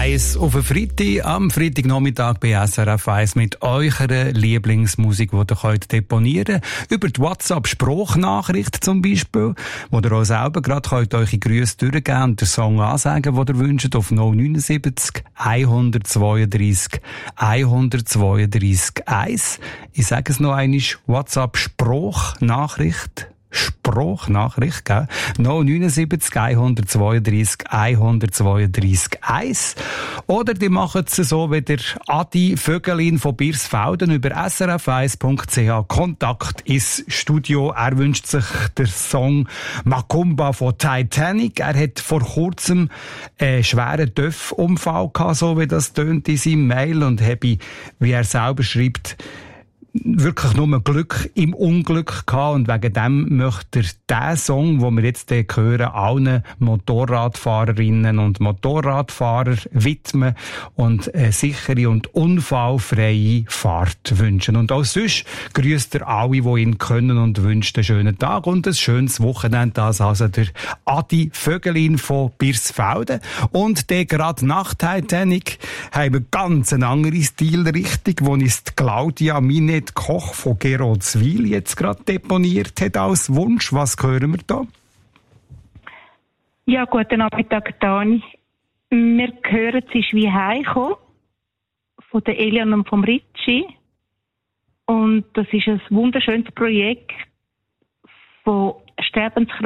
1 auf den Freitag, am Freitagnachmittag bei SRF 1 mit eurer Lieblingsmusik, die ihr könnt deponieren könnt. Über die WhatsApp-Sprachnachricht zum Beispiel, wo ihr auch selber gerade könnt eure Grüße durchgeben und den Song ansagen, den ihr wünscht, auf 079 132 132 1. Ich sage es noch einmal, WhatsApp-Sprachnachricht. Sprachnachricht, gell? 079 132 132 1. Oder die machen es so wie der Adi Vögelin von Birsfelden über srf1.ch. Kontakt ins Studio. Er wünscht sich den Song Macumba von Titanic. Er hat vor kurzem einen schweren Döff-Unfall gehabt, so wie das tönt in seinem Mail, und habe, wie er selber schreibt, wirklich nur Glück im Unglück gehabt, und wegen dem möchte er diesen Song, den wir jetzt hören, allen Motorradfahrerinnen und Motorradfahrer widmen und eine sichere und unfallfreie Fahrt wünschen. Und auch sonst grüßt er alle, die ihn können, und wünscht einen schönen Tag und ein schönes Wochenende. Das also der Adi Vögelin von Birsfelden. Und der gerade nach Titanic haben wir ganz eine andere Stilrichtung, wo ist Claudia Minet Koch von Gerodswil jetzt gerade deponiert hat als Wunsch. Was hören wir da? Ja, guten Nachmittag, Dani. Wir hören «Es ist wie heimgekommen» von der Elian und vom Ritchie. Und das ist ein wunderschönes Projekt von Sterbenskranken